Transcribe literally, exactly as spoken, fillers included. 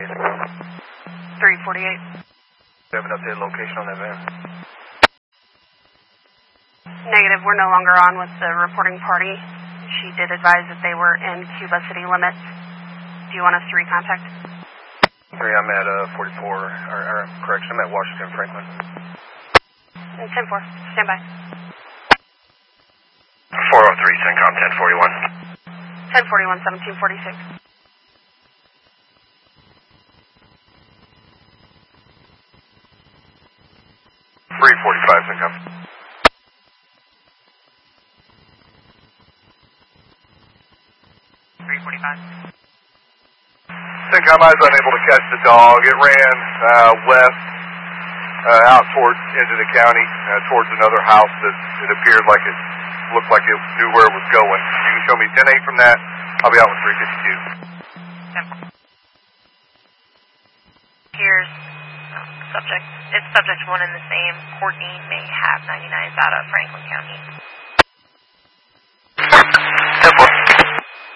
three forty-eight. Do you have an updated location on that van? Negative, we're no longer on with the reporting party. She did advise that they were in Cuba city limits. Do you want us to recontact? Three, I'm at uh, forty-four, or, or correction, I'm at Washington Franklin. ten four, stand by. four oh three, CENTCOM ten forty-one. ten forty-one, seventeen forty-six. three forty-five, CENTCOM. three forty-five. CENTCOM, I was unable to catch the dog. It ran uh, west, uh, out towards into the county, uh, towards another house that it appeared like it looked like it knew where it was going. You can show me ten eight from that. I'll be out with three fifty-two. Here's um, subject. It's subject one and the same. Courtney may have ninety-nines out of Franklin County.